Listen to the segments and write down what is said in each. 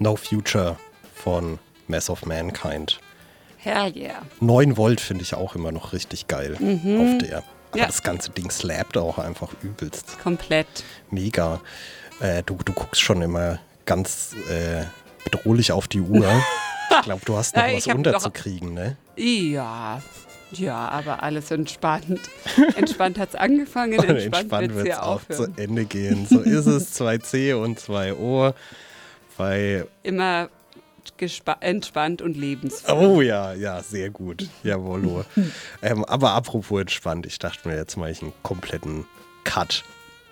No Future von Mass of Mankind. Hell yeah. 9 Volt finde ich auch immer noch richtig geil auf der. Aber Ja. das ganze Ding slappt auch einfach übelst. Komplett. Mega. Du guckst schon immer ganz bedrohlich auf die Uhr. Ich glaube, du hast noch Ja, was ich hab unterzukriegen, ne? Ja, aber alles entspannt. Entspannt hat es angefangen, entspannt wird es wird's ja auch zu aufhören. Ende gehen. So ist es. 2C und 2O. Bei Immer entspannt und lebensfroh. Oh ja, sehr gut. Jawollo. Aber apropos entspannt, ich dachte mir, jetzt mache ich einen kompletten Cut.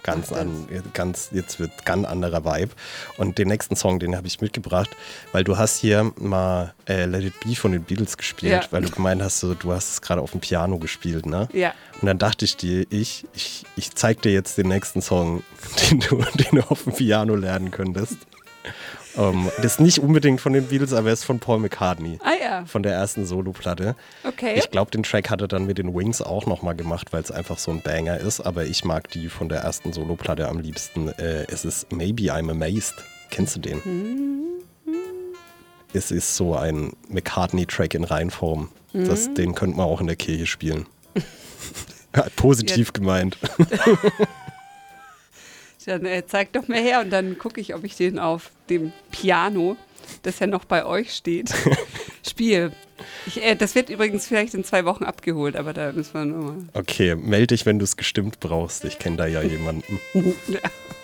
Jetzt wird ganz anderer Vibe. Und den nächsten Song, den habe ich mitgebracht, weil du hast hier mal Let It Be von den Beatles gespielt, weil du gemeint hast, du hast es gerade auf dem Piano gespielt, ne? Ja. Und dann dachte ich dir, ich zeig dir jetzt den nächsten Song, den du auf dem Piano lernen könntest. Das ist nicht unbedingt von den Beatles, aber er ist von Paul McCartney. Ah ja. Von der ersten Soloplatte. Okay. Ich glaube, den Track hat er dann mit den Wings auch nochmal gemacht, weil es einfach so ein Banger ist. Aber ich mag die von der ersten Soloplatte am liebsten. Es ist Maybe I'm Amazed. Kennst du den? Es ist so ein McCartney-Track in Reinform. Den könnte man auch in der Kirche spielen. Positiv gemeint. Dann zeig doch mal her und dann gucke ich, ob ich den auf dem Piano, das ja noch bei euch steht, spiele. Das wird übrigens vielleicht in 2 Wochen abgeholt, aber da müssen wir nochmal. Okay, melde dich, wenn du es gestimmt brauchst. Ich kenne da ja jemanden. Ja.